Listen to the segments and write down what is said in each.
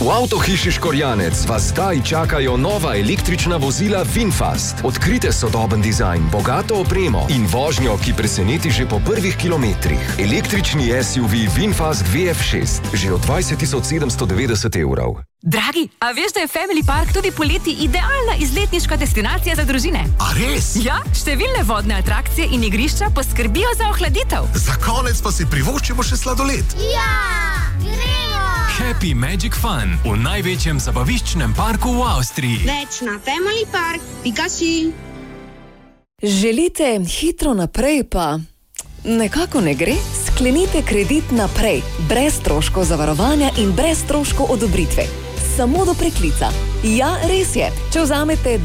V Avtohiši Škorjanec vas zdaj čakajo nova električna vozila VinFast. Odkrite sodoben dizajn, bogato opremo in vožnjo, ki preseneti že po prvih kilometrih. Električni SUV VinFast VF6 že od 20.790 €. Dragi, a veš, da je Family Park tudi poleti idealna izletniška destinacija za družine? A res? Ja, številne vodne atrakcije in igrišča poskrbijo za ohladitev. Za konec pa si privoščimo še sladoled. Ja, gremo! Happy Magic Fun v največjem zabaviščnem parku v Avstriji. Več na familypark.si. Želite hitro naprej, pa nekako ne gre? Sklenite kredit naprej, brez stroškov zavarovanja in brez stroškov odobritve. Samo do preklica. Ja, res je. Če vzamete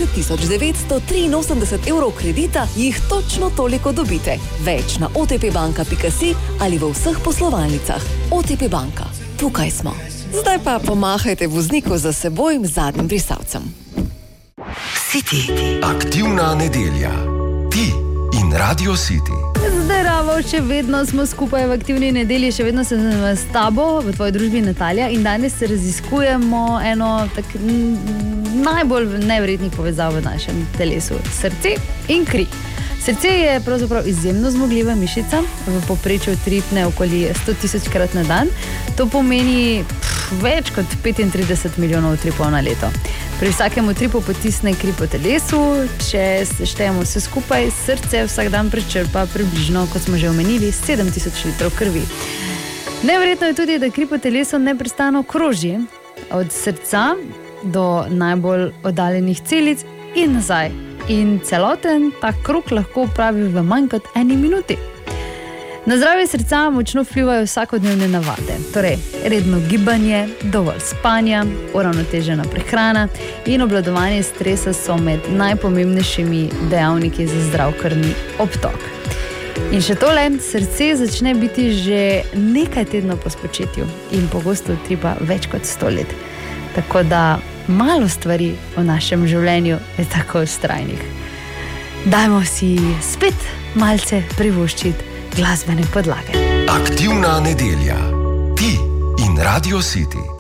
20.983 € kredita, jih točno toliko dobite. Več na otpbanka.si ali v vseh poslovalnicah. OTP banka. Tukaj smo. Zdaj pa pomahajte vozniku za seboj zadnjim brisalcem. City. Aktivna nedelja. Ti in Radio City. Zdravo, še vedno smo skupaj v aktivni nedelji, še vedno sem s tabo, v tvoji družbi Natalija, in danes se raziskujemo eno najbolj neverjetnih povezav v našem telesu. Srce in kri. Srce je pravzaprav izjemno zmogljiva mišica, v povprečju tripne okoli 100 000 krat na dan. To pomeni več kot 35 milijonov tripov na leto. Pri vsakem utripu potisne kri po telesu, če seštejemo vse skupaj, srce vsak dan prečrpa približno, kot smo že omenili, 7000 litrov krvi. Neverjetno je tudi, da kri po telesu neprestano kroži od srca do najbolj oddaljenih celic in nazaj. In celoten ta krog lahko opravi v manj kot 1 minuti. Na zdravje srca močno vplivajo vsakodnevne navade, torej redno gibanje, dovolj spanja, uravnotežena prehrana in obvladovanje stresa so med najpomembnejšimi dejavniki za zdrav krvni obtok. In še tole, srce začne biti že nekaj tednov po spočetju in pogosto utripa več kot 100 let. Tako da malo stvari v našem življenju je tako vztrajnih. Dajmo si spet malce privoščiti glasbene podlage. Aktivna nedelja. Ti in Radio City.